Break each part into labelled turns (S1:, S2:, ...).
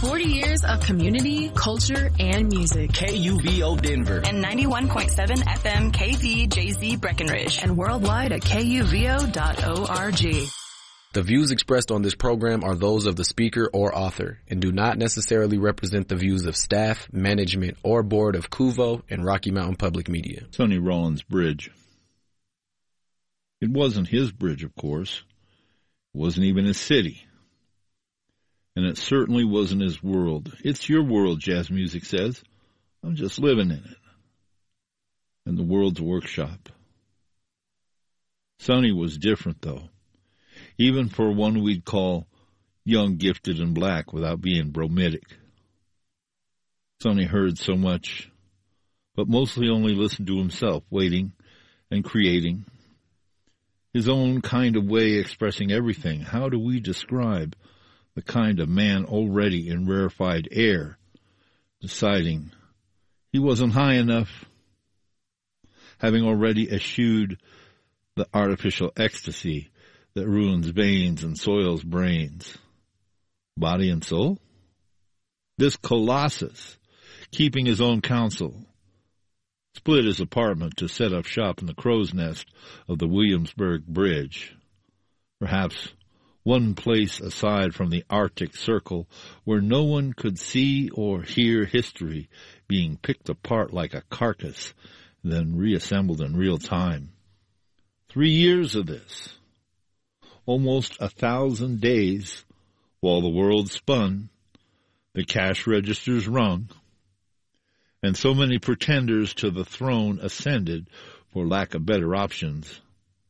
S1: 40 years of community, culture, and music.
S2: KUVO Denver.
S3: And 91.7 FM KVJZ Breckenridge.
S1: And worldwide at KUVO.org.
S4: The views expressed on this program are those of the speaker or author and do not necessarily represent the views of staff, management, or board of KUVO and Rocky Mountain Public Media.
S5: Sonny Rollins Bridge. It wasn't his bridge, of course. It wasn't even his city. And it certainly wasn't his world. It's your world, jazz music says. I'm just living in it. And the world's a workshop. Sonny was different, though. Even for one we'd call young, gifted, and black without being bromidic. Sonny heard so much, but mostly only listened to himself, waiting and creating. His own kind of way expressing everything. How do we describe the kind of man already in rarefied air, deciding he wasn't high enough, having already eschewed the artificial ecstasy that ruins veins and soils brains, body and soul? This colossus, keeping his own counsel, split his apartment to set up shop in the crow's nest of the Williamsburg Bridge, perhaps one place aside from the Arctic Circle where no one could see or hear history being picked apart like a carcass, then reassembled in real time. 3 years of this. Almost 1,000 days while the world spun, the cash registers rung, and so many pretenders to the throne ascended for lack of better options.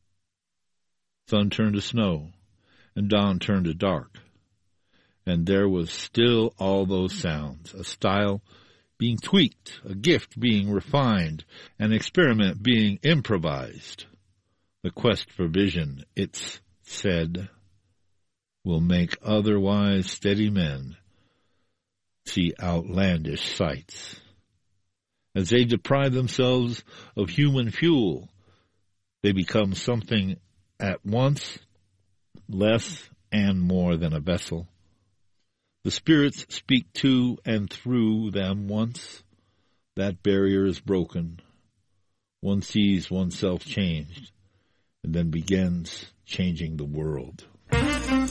S5: Sun turned to snow, and dawn turned to dark, and there was still all those sounds, a style being tweaked, a gift being refined, an experiment being improvised. The quest for vision, it's said, will make otherwise steady men see outlandish sights. As they deprive themselves of human fuel, they become something at once less and more than a vessel. The spirits speak to and through them once. That barrier is broken. One sees oneself changed and then begins changing the world.